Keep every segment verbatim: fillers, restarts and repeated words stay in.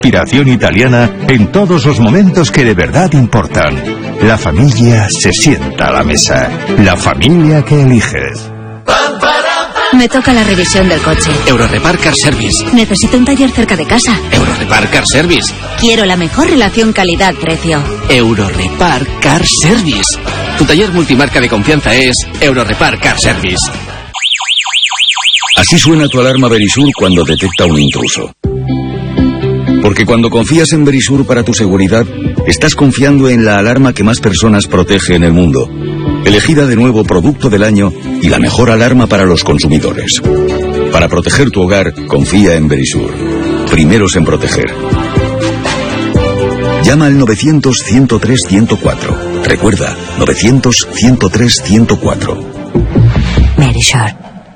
Inspiración italiana en todos los momentos que de verdad importan. La familia se sienta a la mesa. La familia que eliges. Me toca la revisión del coche. Eurorepar Car Service. Necesito un taller cerca de casa. Eurorepar Car Service. Quiero la mejor relación calidad-precio. Eurorepar Car Service. Tu taller multimarca de confianza es Eurorepar Car Service. Así suena tu alarma Verisur cuando detecta un intruso. Porque cuando confías en Verisur para tu seguridad, estás confiando en la alarma que más personas protege en el mundo. Elegida de nuevo producto del año y la mejor alarma para los consumidores. Para proteger tu hogar, confía en Verisur. Primeros en proteger. Llama al novecientos, ciento tres, ciento cuatro. Recuerda, novecientos, ciento tres, ciento cuatro. Verisur.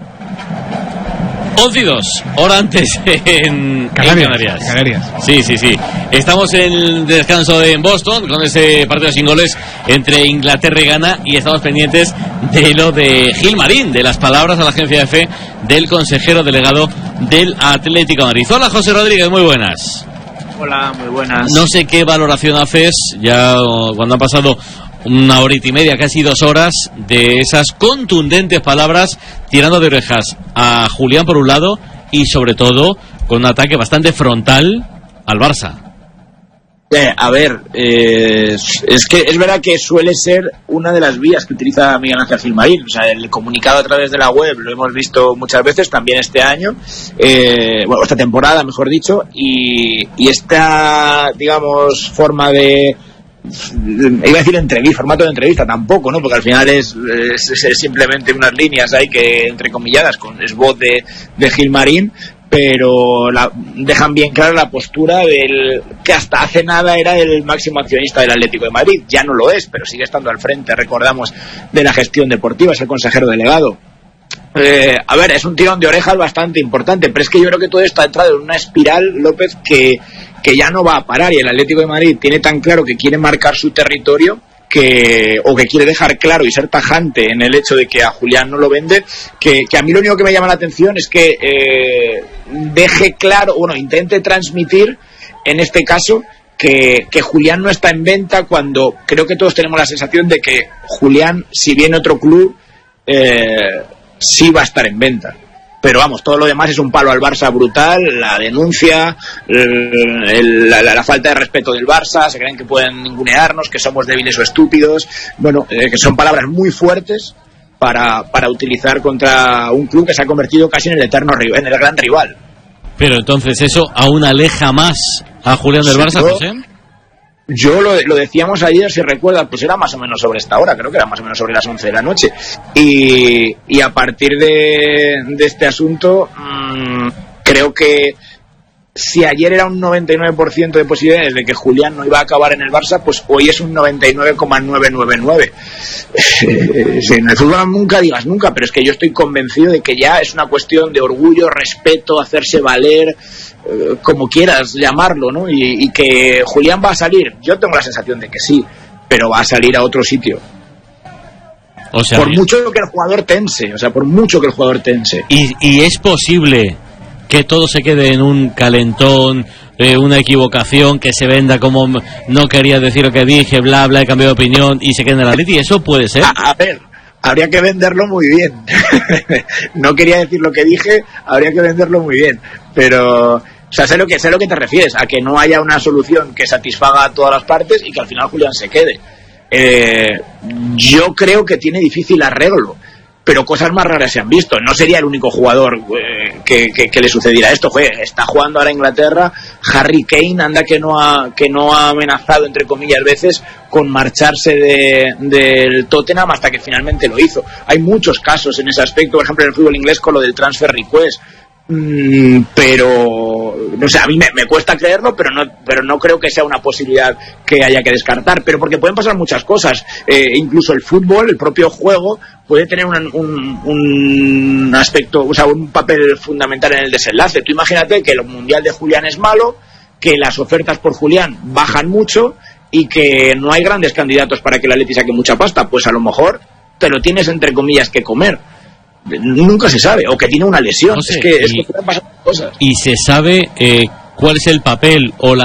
once y dos, hora antes en Canarias, en Canarias. Canarias. Sí, sí, sí. Estamos en el descanso en Boston con ese partido sin goles entre Inglaterra y Ghana y estamos pendientes de lo de Gilmarín, de las palabras a la agencia de fe del consejero delegado del Atlético de Madrid. Hola, José Rodríguez, muy buenas. Hola, muy buenas. No sé qué valoración haces ya cuando han pasado una horita y media, casi dos horas, de esas contundentes palabras tirando de orejas a Julián por un lado y sobre todo con un ataque bastante frontal al Barça. Eh, a ver, eh, es que es verdad que suele ser una de las vías que utiliza Miguel Ángel Gilmarín. O sea, el comunicado a través de la web lo hemos visto muchas veces, también este año, eh, bueno, esta temporada, mejor dicho, y, y esta, digamos, forma de... iba a decir entrevista, formato de entrevista, tampoco, ¿no? Porque al final es, es, es simplemente unas líneas ahí que, entrecomilladas, con es voz de, de Gilmarín, pero la, dejan bien clara la postura del que hasta hace nada era el máximo accionista del Atlético de Madrid. Ya no lo es, pero sigue estando al frente, recordamos, de la gestión deportiva, es el consejero delegado. Eh, a ver, es un tirón de orejas bastante importante, pero es que yo creo que todo esto ha entrado en una espiral, López, que, que ya no va a parar, y el Atlético de Madrid tiene tan claro que quiere marcar su territorio que o que quiere dejar claro y ser tajante en el hecho de que a Julián no lo vende, que, que a mí lo único que me llama la atención es que eh, deje claro, bueno, intente transmitir en este caso que, que Julián no está en venta, cuando creo que todos tenemos la sensación de que Julián, si viene otro club, eh, sí va a estar en venta. Pero vamos, todo lo demás es un palo al Barça brutal, la denuncia, el, el, la, la falta de respeto del Barça, se creen que pueden ningunearnos, que somos débiles o estúpidos, bueno, eh, que son palabras muy fuertes para, para utilizar contra un club que se ha convertido casi en el eterno rival, en el gran rival. Pero entonces eso aún aleja más a Julián del Barça, yo, José. Yo lo, lo decíamos ayer, si recuerdas, pues era más o menos sobre esta hora, creo que era más o menos sobre las once de la noche. Y, y a partir de, de este asunto, mmm, creo que si ayer era un noventa y nueve por ciento de posibilidades de que Julián no iba a acabar en el Barça, pues hoy es un noventa y nueve coma novecientos noventa y nueve. En el fútbol nunca digas nunca, pero es que yo estoy convencido de que ya es una cuestión de orgullo, respeto, hacerse valer, eh, como quieras llamarlo, ¿no? Y, y que Julián va a salir, yo tengo la sensación de que sí, pero va a salir a otro sitio. O sea, por mucho que el jugador tense, o sea, por mucho que el jugador tense. Y, y es posible que todo se quede en un calentón, eh, una equivocación, que se venda como no quería decir lo que dije, bla, bla, he cambiado de opinión y se quede en el Atleti. ¿Eso puede ser? A, a ver, habría que venderlo muy bien. No quería decir lo que dije, habría que venderlo muy bien. Pero, o sea, sé lo que, sé lo que te refieres, a que no haya una solución que satisfaga a todas las partes y que al final Julián se quede. Eh, yo creo que tiene difícil arreglo, pero cosas más raras se han visto. No sería el único jugador eh, que, que, que le sucediera esto. Fue, está jugando ahora Inglaterra, Harry Kane, anda que no ha que no ha amenazado, entre comillas, veces con marcharse de, del Tottenham, hasta que finalmente lo hizo. Hay muchos casos en ese aspecto, por ejemplo en el fútbol inglés con lo del transfer request. Mm, pero no sé, a mí me, me cuesta creerlo, pero no pero no creo que sea una posibilidad que haya que descartar, pero porque pueden pasar muchas cosas, eh, incluso el fútbol, el propio juego puede tener un, un, un aspecto, o sea, un papel fundamental en el desenlace. Tú imagínate que el mundial de Julián es malo, que las ofertas por Julián bajan mucho y que no hay grandes candidatos para que el Atleti saque mucha pasta, pues a lo mejor te lo tienes entre comillas que comer. Nunca se sabe, o que tiene una lesión. No sé, es que, y, es que pueden pasar cosas. Y se sabe eh, cuál es el papel o la